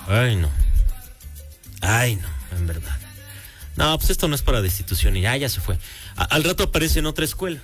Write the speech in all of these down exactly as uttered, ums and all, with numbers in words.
Ay, no. Ay, no, en verdad. No, pues esto no es para destitución y ya, ya se fue. A, al rato aparece en otra escuela.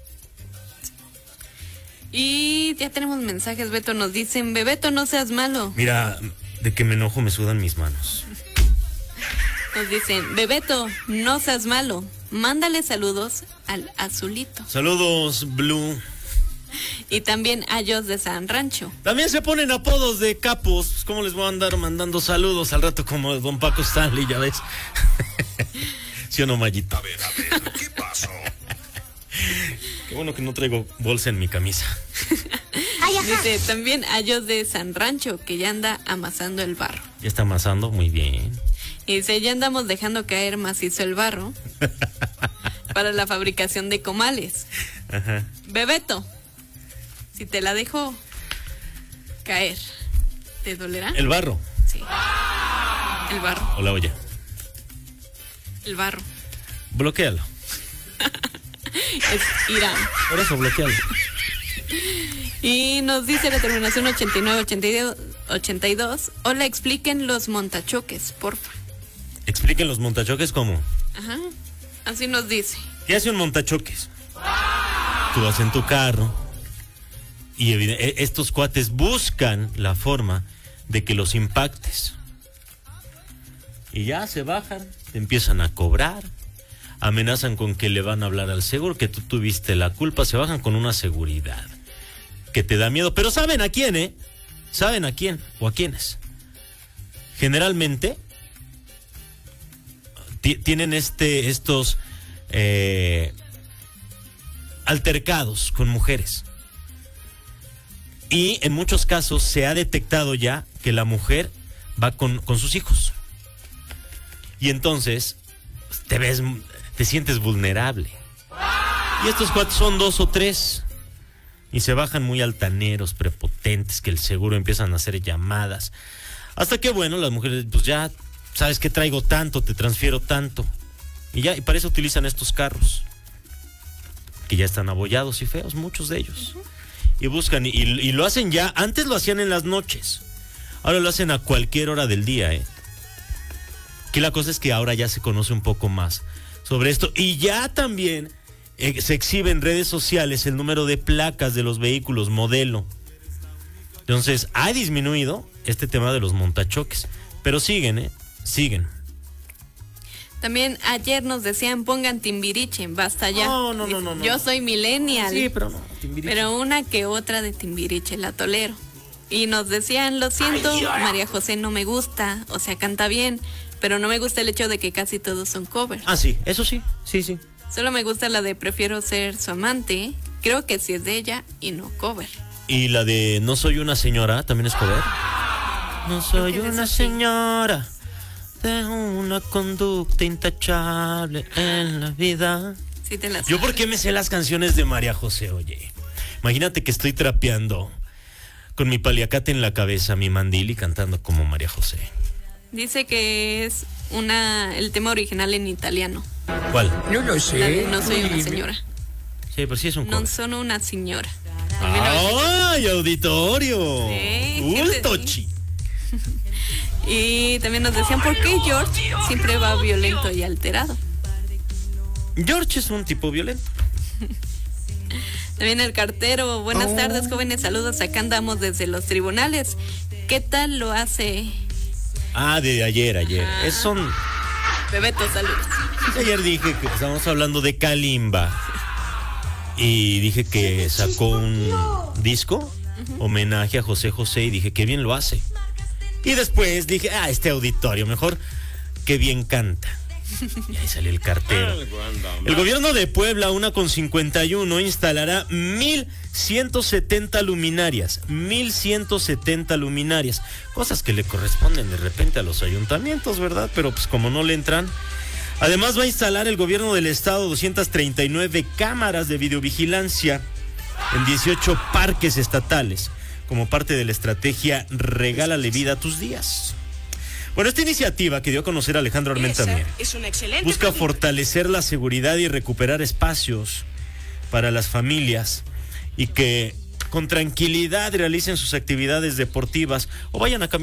Y ya tenemos mensajes, Beto. Nos dicen, Bebeto, no seas malo. Mira, de que me enojo me sudan mis manos. Nos dicen, Bebeto, no seas malo. Mándale saludos al Azulito. Saludos, Blue. Y también a Jos de San Rancho. También se ponen apodos de capos. ¿Cómo les voy a andar mandando saludos al rato como Don Paco Stanley, ya ves? ¿Sí o no, Mayito? A ver, a ver, ¿qué pasó? Qué bueno que no traigo bolsa en mi camisa. Dice también a Jos de San Rancho, que ya anda amasando el barro. Ya está amasando, muy bien. Y dice, ya andamos dejando caer macizo el barro para la fabricación de comales. Ajá. Bebeto, si te la dejo caer, ¿te dolerá? El barro. Sí. El barro. O la olla. El barro. Bloquéalo. Es Irán. Por eso, bloquéalo. Y nos dice la terminación ochenta y nueve ochenta y dos. Hola, expliquen los montachoques, porfa. Expliquen los montachoques cómo. Ajá. Así nos dice. ¿Qué hace un montachoques? Tú vas en tu carro y evidente, estos cuates buscan la forma de que los impactes. Y ya se bajan, te empiezan a cobrar, amenazan con que le van a hablar al seguro, que tú tuviste la culpa, se bajan con una seguridad que te da miedo. Pero ¿saben a quién, eh? ¿Saben a quién o a quiénes? Generalmente t- tienen este, estos eh, altercados con mujeres. Y en muchos casos se ha detectado ya que la mujer va con, con sus hijos. Y entonces te ves, te sientes vulnerable. Y estos cuates son dos o tres. Y se bajan muy altaneros, prepotentes, que el seguro empiezan a hacer llamadas. Hasta que, bueno, las mujeres, pues ya, sabes que traigo tanto, te transfiero tanto. Y ya, y para eso utilizan estos carros. Que ya están abollados y feos, muchos de ellos. Uh-huh. Y buscan, y, y lo hacen ya, antes lo hacían en las noches. Ahora lo hacen a cualquier hora del día, ¿eh? Que la cosa es que ahora ya se conoce un poco más sobre esto. Y ya también eh, se exhibe en redes sociales el número de placas de los vehículos, modelo. Entonces, ha disminuido este tema de los montachoques. Pero siguen, ¿eh? Siguen. También ayer nos decían, pongan Timbiriche, basta ya. No, no, no, no, no. Yo soy millennial. Sí, pero no, Timbiriche. Pero una que otra de Timbiriche la tolero. Y nos decían, lo siento, María José no me gusta, o sea, canta bien, pero no me gusta el hecho de que casi todos son covers. Ah, sí, eso sí, sí, sí. Solo me gusta la de Prefiero ser su amante, creo que sí es de ella y no cover. ¿Y la de No soy una señora también es cover? No soy una señora, tengo una conducta intachable en la vida. Sí te las ¿Yo por qué me sé las canciones de María José, oye? Imagínate que estoy trapeando con mi paliacate en la cabeza, mi mandil y cantando como María José. Dice que es una el tema original en italiano. ¿Cuál? No lo sé. La de No soy una señora. Sí, pero sí es un cover. No sono una señora. ¡Ay, auditorio! Sí, ¡Ultochi! Y también nos decían, ¿por qué George siempre va violento y alterado? George es un tipo violento. También el cartero, buenas oh. tardes, jóvenes, saludos, acá andamos desde los tribunales. ¿Qué tal lo hace? Ah, de ayer, ayer. Ajá. Es son... Bebeto, saludos. Ayer dije que estábamos hablando de Kalimba y dije que sacó un disco, uh-huh, homenaje a José José, y dije que bien lo hace. Y después dije, ah, este auditorio, mejor que bien canta. Y ahí salió el cartero. El gobierno de Puebla, una con cincuenta y uno, instalará mil ciento setenta luminarias. Mil ciento setenta luminarias. Cosas que le corresponden de repente a los ayuntamientos, ¿verdad? Pero pues como no le entran. Además va a instalar el gobierno del estado doscientas treinta y nueve cámaras de videovigilancia en dieciocho parques estatales, como parte de la estrategia Regálale vida a tus días. Bueno, esta iniciativa que dio a conocer Alejandro Armenta Mier es una excelente busca pregunta. fortalecer la seguridad y recuperar espacios para las familias y que con tranquilidad realicen sus actividades deportivas o vayan a caminar